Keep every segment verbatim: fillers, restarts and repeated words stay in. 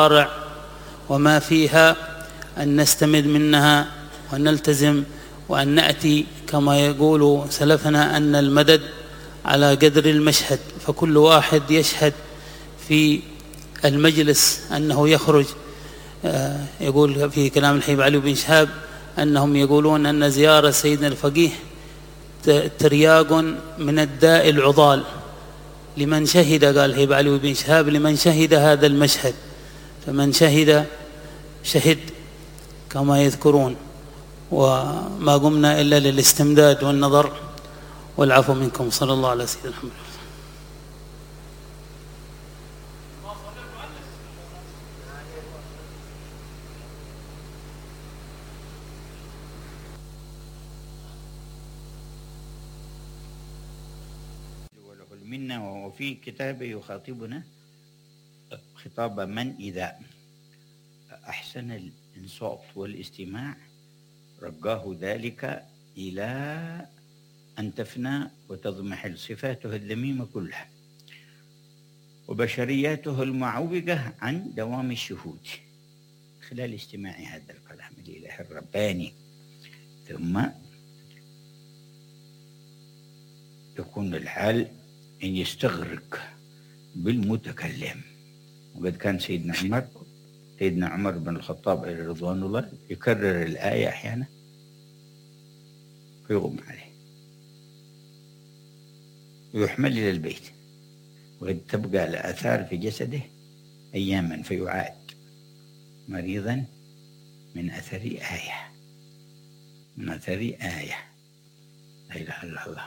وما فيها أن نستمد منها ونلتزم وأن نأتي كما يقول سلفنا أن المدد على قدر المشهد، فكل واحد يشهد في المجلس أنه يخرج. يقول في كلام الحبيب علي بن شهاب أنهم يقولون أن زيارة سيدنا الفقيه ترياق من الداء العضال لمن شهد، قال الحبيب علي بن شهاب، لمن شهد هذا المشهد، فمن شهد شهد كما يذكرون، وما قمنا إلا للاستمداد والنظر والعفو منكم. صلى الله على سيدنا محمد. منا. وفي كتابه يخاطبنا خطاب من إذا أحسن الإنصات والاستماع رجاه ذلك إلى أن تفنى وتضمحل صفاته الذميمة كلها وبشرياته المعوجة عن دوام الشهود خلال استماع هذا الكلام الإله الرباني، ثم يكون الحال أن يستغرق بالمتكلم. وقد كان سيدنا عمر سيدنا عمر بن الخطاب عليه رضوان الله يكرر الآية أحيانا فيغم عليه ويحمل إلى البيت، وقد تبقى الآثار في جسده أياما فيعاد مريضا من أثر آية من أثر آية لا إله إلا الله.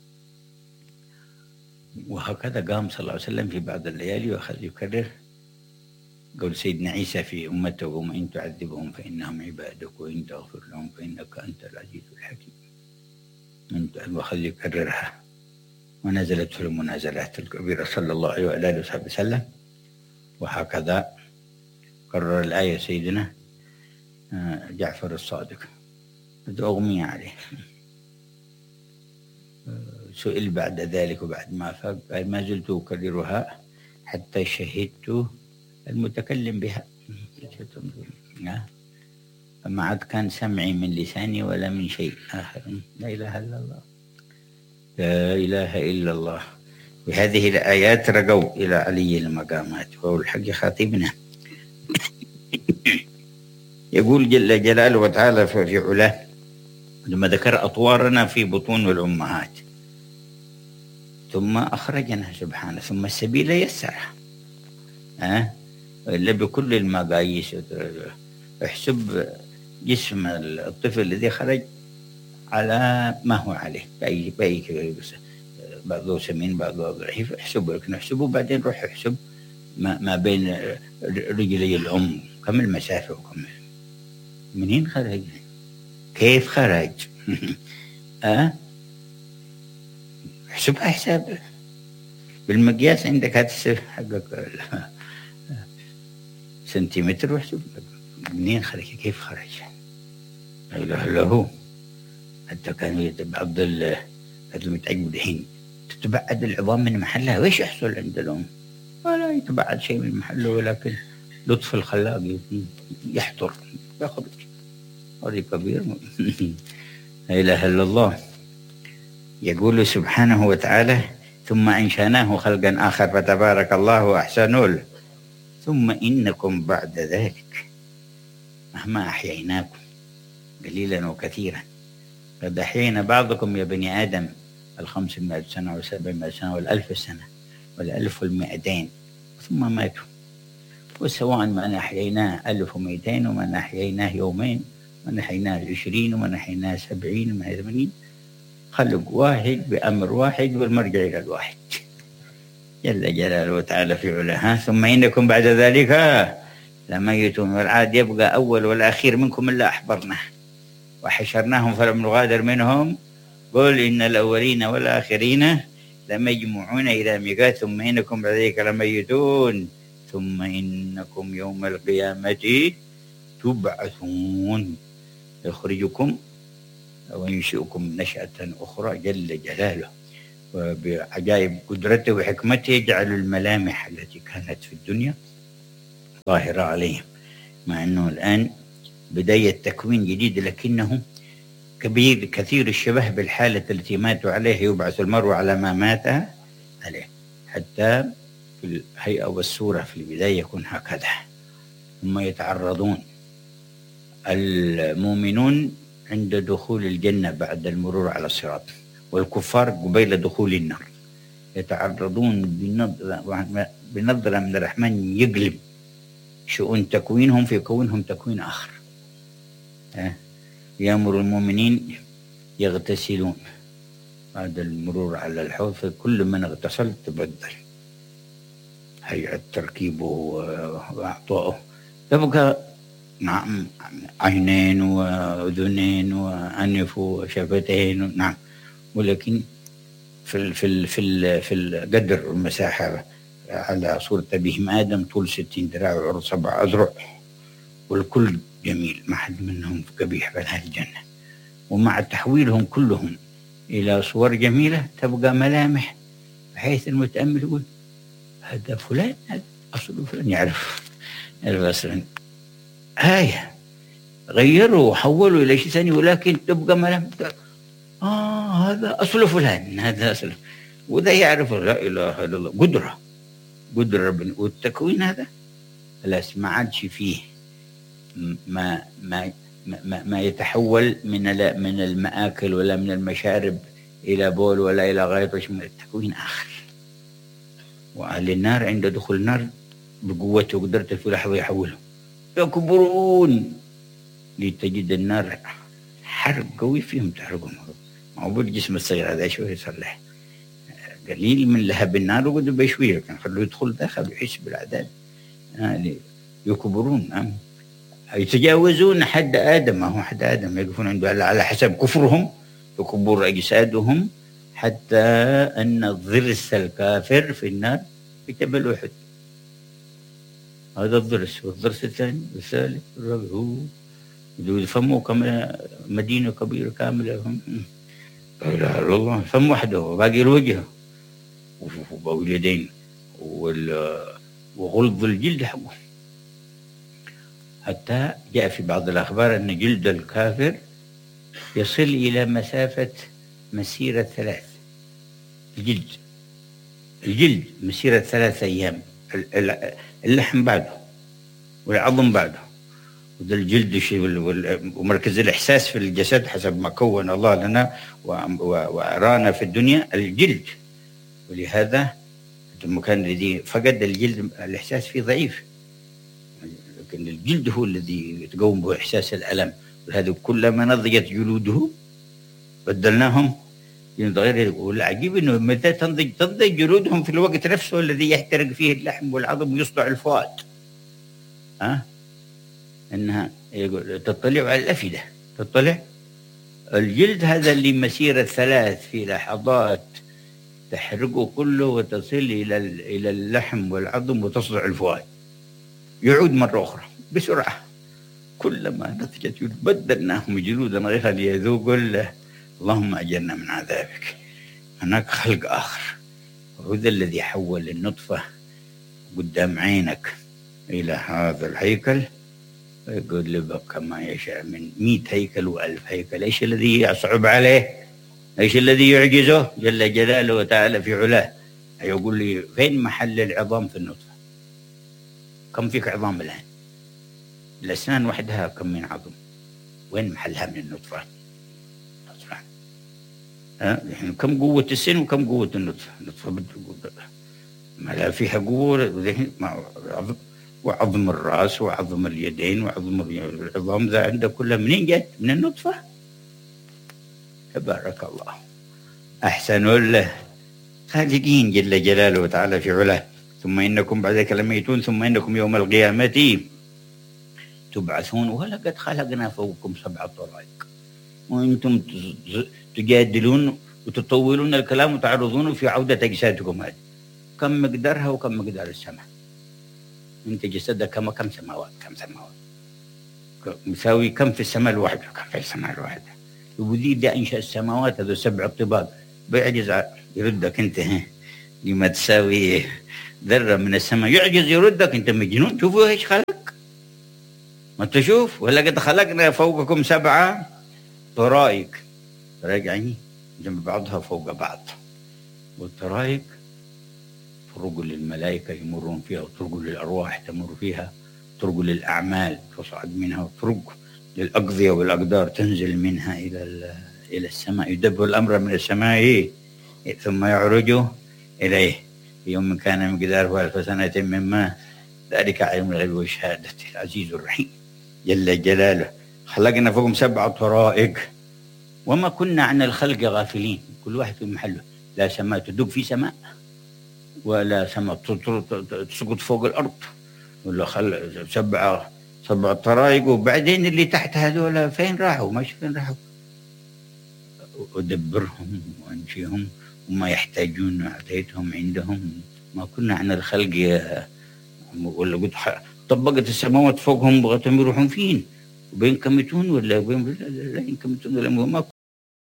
وهكذا قام صلى الله عليه وسلم في بعض الليالي وأخذ يكرر قول سيدنا عيسى في أمته: وإن تعذبهم فإنهم عبادك وإن تغفر لهم فإنك أنت العزيز الحكيم. وأخذ يكررها ونزلت في المنازلات الكبيرة صلى الله عليه وآله وصحبه وسلم. وهكذا كرر الآية سيدنا جعفر الصادق قد أغمي عليه، سئل بعد ذلك وبعد ما فاق قال: ما زلت أكررها حتى شهدت المتكلم بها، فما عاد كان سمعي من لساني ولا من شيء آخر. لا إله إلا الله، لا إله إلا الله. بهذه الآيات رجوا إلى علي المقامات. وهو الحق خاطبنا يقول جل جلاله وتعالى في علاه لما ذكر أطوارنا في بطون الأمهات ثم أخرجنا سبحانه ثم السبيل يسرها، أه؟ إلا بكل المقاييس. احسب جسم الطفل الذي خرج على ما هو عليه، بأي بأي بعضه سمين بعضه ضعيف، احسبه، لكن احسبه بعدين روح احسب ما, ما بين رجلي الأم كم المسافة وكم منين خرج، كيف خرج. أه؟ احسبها حساب بالمقياس عندك، هتحسب حقك سنتيمتر واحسب منين خرج كيف خرج. لا إله إلا هو. حتى كانوا بعض المتعقب الحين تتبعد العظام من محلها، وإيش يحصل عند الأم؟ ولا يتبعد شيء من محله، ولكن لطف الخلاق يحضر يخرج. هذا كبير. لا إله إلا الله. يقول سبحانه وتعالى: ثم أنشأناه خلقا آخر فتبارك الله أحسن. ثم إنكم بعد ذلك مهما أحييناكم قليلا وكثيرا قد أحيينا بعضكم يا بني آدم الخمسمائة سنة والسبعمائة سنة والألف سنة والألف والمئتين ثم ماتوا. وسواء من أحييناه ألف ومئتين ومن أحييناه يومين ومن أحييناه عشرين ومن أحييناه سبعين ومن ثمانين، خلق واحد بأمر واحد والمرجع إلى الواحد جل جلاله وتعالى في علاه. ثم إنكم بعد ذلك لميتون والعاد يبقى أول والأخير منكم إلا أحضرناه وحشرناهم فلم نغادر منهم. قل إن الأولين والآخرين لمجموعون إلى ميقات ثم إنكم بعد ذلك لميتون ثم إنكم يوم القيامة تبعثون يخرجكم وينشئكم نشأة أخرى جل جلاله. وبعجائب قدرته وحكمته يجعل الملامح التي كانت في الدنيا ظاهرة عليهم، مع أنه الآن بداية تكوين جديد، لكنه كبير كثير الشبه بالحالة التي ماتوا عليها. يبعث المرء على ما مات عليه، حتى في الهيئة والصورة في البداية يكون هكذا. ثم يتعرضون المؤمنون عند دخول الجنة بعد المرور على الصراط، والكفار قبيل دخول النار يتعرضون بنظرة من الرحمن يقلب شؤون تكوينهم في كونهم تكوين آخر. يأمر المؤمنين يغتسلون بعد المرور على الحوض، فكل من اغتسل تبدل هيئة تركيبه وأعطائه، تبقى نعم عينين وأذنين وأنف وشفتين، نعم، ولكن في ال في ال في ال في القدر والمساحة على صورة أبيهم آدم، طول ستين ذراع وعرض سبع أذرع، والكل جميل، ما حد منهم قبيح في هذه الجنة. ومع تحويلهم كلهم إلى صور جميلة تبقى ملامح، بحيث المتأمل يقول هذا فلان، هذا أصله فلان، يعرف يعرف أصلا. آية غيروا وحولوا إلى شيء ثاني، ولكن تبقى ملامح، آه هذا أصله فلان، هذا أصله، وده يعرف. لا إله إلا الله، قدرة قدرة ربنا. والتكوين هذا خلاص ما عادش فيه ما ما ما, ما يتحول من من المآكل ولا من المشارب إلى بول ولا إلى غائط، التكوين آخر. وأهل النار عند دخول النار بقوته وقدرته في لحظة يحولهم، يكبرون لتجد النار حرق قوي فيهم تحرقهم. معقول الجسم الصغير هذا شوي يصلح قليل من لهب النار وقد بشويه، كان خلوه يدخل داخل يحس بالعذاب. يعني يكبرون، نعم، يتجاوزون حد آدم، ما هو حد آدم يقفون عنده على حسب كفرهم وكبر أجسادهم، حتى أن الضرس الكافر في النار في جبل أحد، هذا الضرس، والضرس الثاني والثالث والرابع، هو يفهموا كما مدينة كبيرة كاملة، لا إله إلا الله، فم وحده وباقي الوجه واليدين وغلظ الجلد حقه. حتى جاء في بعض الأخبار أن جلد الكافر يصل إلى مسافة مسيرة ثلاث الجلد الجلد مسيرة ثلاث أيام، اللحم بعده والعظم بعده، وده الجلد ومركز الإحساس في الجسد حسب ما كون الله لنا وأرانا في الدنيا الجلد. ولهذا المكان الذي فقد الجلد الإحساس فيه ضعيف، لكن الجلد هو الذي يتقوم به إحساس الألم. ولهذا كلما نضجت جلوده بدلناهم جلود غير. والعجيب أنه متى تنضج تنضج جلودهم في الوقت نفسه الذي يحترق فيه اللحم والعظم ويصدع الفؤاد. ها أه؟ أنها يقول تطلع على الأفئدة، تطلع الجلد هذا اللي مسيرة ثلاث في لحظات تحرقه كله وتصل إلى إلى اللحم والعظم وتصدع الفؤاد، يعود مرة أخرى بسرعة. كلما نضجت جلود بدلناهم جلودا غيرها ليذوقوا له. اللهم أجرنا من عذابك. هناك خلق آخر، وهذا الذي حول النطفة قدام عينك إلى هذا الهيكل، يقول لك كما يشاء من مئة هيكل وألف هيكل. إيش الذي يصعب عليه؟ إيش الذي يعجزه جل جلاله وتعالى في علاه؟ يقول لي فين محل العظام في النطفة؟ كم فيك عظام الآن؟ الأسنان وحدها كم من عظم؟ وين محلها من النطفة؟ ها يعني كم قوة السن وكم قوة النطفة؟ النطفة ما لا فيها قوة، وعظم الرأس وعظم اليدين وعظم العظام ذا عنده كلها منين جت؟ من النطفة. تبارك الله أحسن له خالقين جل جلاله وتعالى في علاه. ثم إنكم بعد ذلك لميتون ثم إنكم يوم القيامة تبعثون. ولقد خلقنا فوقكم سبع طرائق وأنتم تجادلون وتطولون الكلام وتعرضون في عودة أجسادكم هذه. كم مقدارها وكم مقدار السماء؟ أنت جسدك كم كم سماوات كم سماوات مساوي كم في السماء الواحدة كم في السماء الواحدة. وذي ده أنشأ السماوات هذا سبع طباق، بيعجز يردك أنت لما تساوي ذرة من السماء يعجز يردك؟ أنت مجنون؟ شوفوا إيش خلق، ما تشوف؟ ولقد خلقنا فوقكم سبعة طرائق، طرائق يعني جنب بعضها فوق بعض، والطرائق طرق للملائكة يمرون فيها، وطرق للأرواح تمر فيها، طرق للأعمال تصعد منها، وطرق للأقضية والأقدار تنزل منها إلى إلى السماء. يدبر الأمر من السماء إيه؟ ثم يعرج إليه في يوم كان مقداره ألف سنة مما ذلك علم الغيب والشهادة العزيز الرحيم جل جلاله. خلقنا فوقهم سبع طرائق وما كنا عن الخلق غافلين، كل واحد في محله، لا سماء تدق في سماء ولا سماء تسقط فوق الأرض، ولا خل سبع سبع طرائق، وبعدين اللي تحت هذول فين راحوا؟ ماشي فين راحوا؟ أدبرهم وأنشئهم وما يحتاجون أعطيتهم عندهم. ما كنا عن الخلق ولا قلت طبقت السماوات فوقهم بغتهم يروحون فين؟ وبين كمتون ولا بين لا ينكمتون ولا ما